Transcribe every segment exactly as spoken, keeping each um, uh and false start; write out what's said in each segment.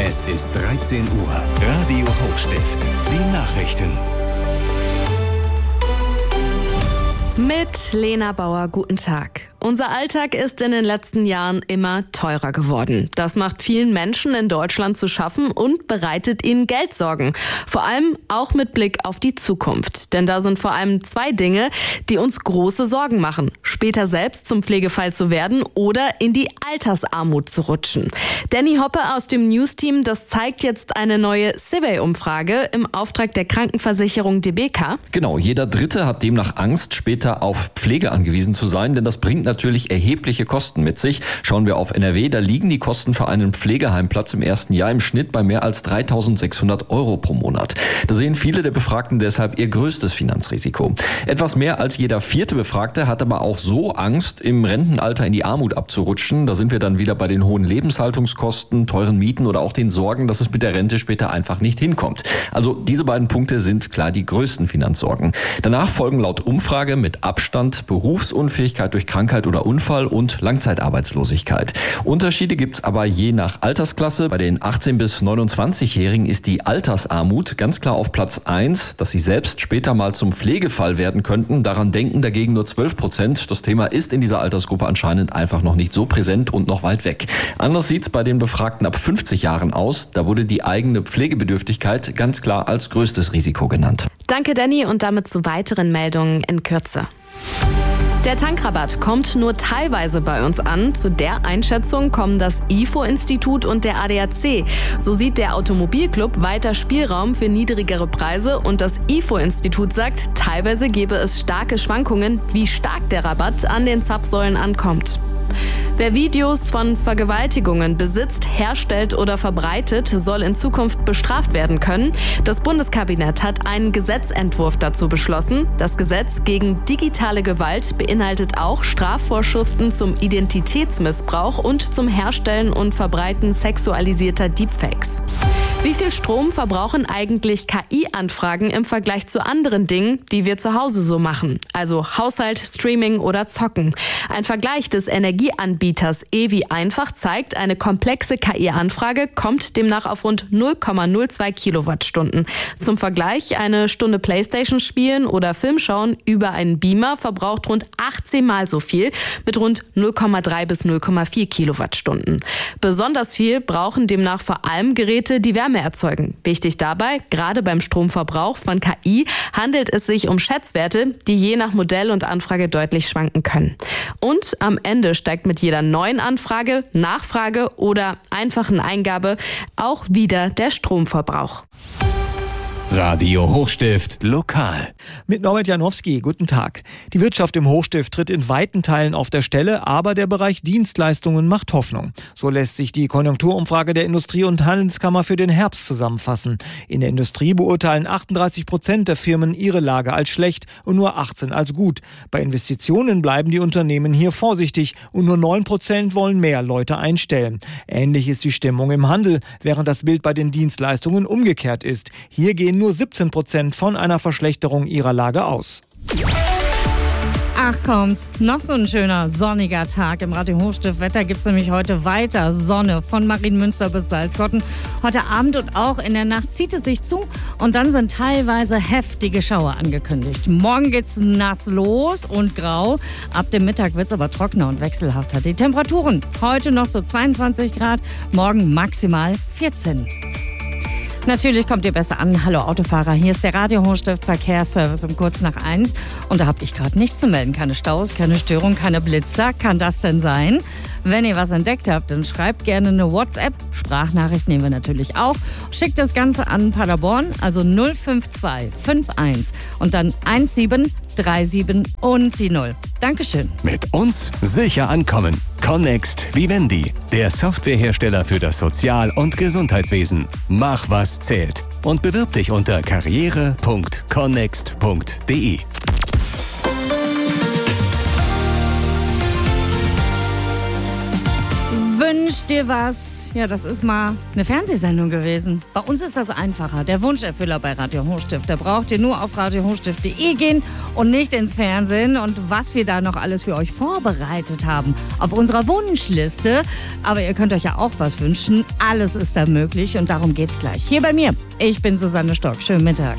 Es ist dreizehn Uhr. Radio Hochstift. Die Nachrichten. Mit Lena Bauer, guten Tag. Unser Alltag ist in den letzten Jahren immer teurer geworden. Das macht vielen Menschen in Deutschland zu schaffen und bereitet ihnen Geldsorgen. Vor allem auch mit Blick auf die Zukunft. Denn da sind vor allem zwei Dinge, die uns große Sorgen machen. Später selbst zum Pflegefall zu werden oder in die Altersarmut zu rutschen. Danny Hoppe aus dem News-Team, das zeigt jetzt eine neue Survey-Umfrage im Auftrag der Krankenversicherung D B K. Genau, jeder Dritte hat demnach Angst, später auf Pflege angewiesen zu sein, denn das bringt natürlich erhebliche Kosten mit sich. Schauen wir auf N R W, da liegen die Kosten für einen Pflegeheimplatz im ersten Jahr im Schnitt bei mehr als dreitausendsechshundert Euro pro Monat. Da sehen viele der Befragten deshalb ihr größtes Finanzrisiko. Etwas mehr als jeder vierte Befragte hat aber auch so Angst, im Rentenalter in die Armut abzurutschen. Da sind wir dann wieder bei den hohen Lebenshaltungskosten, teuren Mieten oder auch den Sorgen, dass es mit der Rente später einfach nicht hinkommt. Also diese beiden Punkte sind klar die größten Finanzsorgen. Danach folgen laut Umfrage mit Abstand Berufsunfähigkeit durch Krankheit oder Unfall und Langzeitarbeitslosigkeit. Unterschiede gibt's aber je nach Altersklasse. Bei den achtzehn- bis neunundzwanzigjährigen ist die Altersarmut ganz klar auf Platz eins, dass sie selbst später mal zum Pflegefall werden könnten. Daran denken dagegen nur zwölf Prozent. Das Thema ist in dieser Altersgruppe anscheinend einfach noch nicht so präsent und noch weit weg. Anders sieht's bei den Befragten ab fünfzig Jahren aus. Da wurde die eigene Pflegebedürftigkeit ganz klar als größtes Risiko genannt. Danke, Danny, und damit zu weiteren Meldungen in Kürze. Der Tankrabatt kommt nur teilweise bei uns an. Zu der Einschätzung kommen das I F O-Institut und der A D A C. So sieht der Automobilclub weiter Spielraum für niedrigere Preise und das I F O-Institut sagt, teilweise gebe es starke Schwankungen, wie stark der Rabatt an den Zapfsäulen ankommt. Wer Videos von Vergewaltigungen besitzt, herstellt oder verbreitet, soll in Zukunft bestraft werden können. Das Bundeskabinett hat einen Gesetzentwurf dazu beschlossen. Das Gesetz gegen digitale Gewalt beinhaltet auch Strafvorschriften zum Identitätsmissbrauch und zum Herstellen und Verbreiten sexualisierter Deepfakes. Wie viel Strom verbrauchen eigentlich K I-Anfragen im Vergleich zu anderen Dingen, die wir zu Hause so machen? Also Haushalt, Streaming oder Zocken. Ein Vergleich des Energieanbieters E W I einfach zeigt, eine komplexe K I-Anfrage kommt demnach auf rund null Komma null zwei Kilowattstunden. Zum Vergleich, eine Stunde Playstation spielen oder Film schauen über einen Beamer verbraucht rund achtzehn Mal so viel mit rund null Komma drei bis null Komma vier Kilowattstunden. Besonders viel brauchen demnach vor allem Geräte, die Wärme erzeugen. Wichtig dabei, gerade beim Stromverbrauch von K I handelt es sich um Schätzwerte, die je nach Modell und Anfrage deutlich schwanken können. Und am Ende steigt mit jeder neuen Anfrage, Nachfrage oder einfachen Eingabe auch wieder der Stromverbrauch. Radio Hochstift lokal. Mit Norbert Janowski, guten Tag. Die Wirtschaft im Hochstift tritt in weiten Teilen auf der Stelle, aber der Bereich Dienstleistungen macht Hoffnung. So lässt sich die Konjunkturumfrage der Industrie- und Handelskammer für den Herbst zusammenfassen. In der Industrie beurteilen achtunddreißig Prozent der Firmen ihre Lage als schlecht und nur achtzehn als gut. Bei Investitionen bleiben die Unternehmen hier vorsichtig und nur neun Prozent wollen mehr Leute einstellen. Ähnlich ist die Stimmung im Handel, während das Bild bei den Dienstleistungen umgekehrt ist. Hier gehen nur siebzehn Prozent von einer Verschlechterung ihrer Lage aus. Ach kommt, noch so ein schöner sonniger Tag. Im Radio Hochstift Wetter gibt es nämlich heute weiter Sonne von Marienmünster bis Salzgotten. Heute Abend und auch in der Nacht zieht es sich zu und dann sind teilweise heftige Schauer angekündigt. Morgen geht's nass los und grau. Ab dem Mittag wird es aber trockener und wechselhafter. Die Temperaturen heute noch so zweiundzwanzig Grad, morgen maximal vierzehn. Natürlich kommt ihr besser an. Hallo Autofahrer, hier ist der Radio Hochstift Verkehrsservice um kurz nach eins. Und da habe ich gerade nichts zu melden. Keine Staus, keine Störung, keine Blitzer. Kann das denn sein? Wenn ihr was entdeckt habt, dann schreibt gerne eine WhatsApp. Sprachnachricht nehmen wir natürlich auch. Schickt das Ganze an Paderborn, also null fünf zwei fünf eins und dann eins sieben drei sieben und die null. Dankeschön. Mit uns sicher ankommen. Connext Vivendi, der Softwarehersteller für das Sozial- und Gesundheitswesen. Mach, was zählt. Und bewirb dich unter karriere punkt connext punkt de. Wün Wünsch dir was. Ja, das ist mal eine Fernsehsendung gewesen. Bei uns ist das einfacher. Der Wunscherfüller bei Radio Hochstift. Da braucht ihr nur auf radio hochstift punkt de gehen und nicht ins Fernsehen. Und was wir da noch alles für euch vorbereitet haben auf unserer Wunschliste. Aber ihr könnt euch ja auch was wünschen. Alles ist da möglich und darum geht's gleich. Hier bei mir. Ich bin Susanne Stock. Schönen Mittag.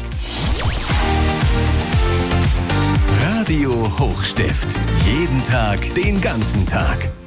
Radio Hochstift. Jeden Tag, den ganzen Tag.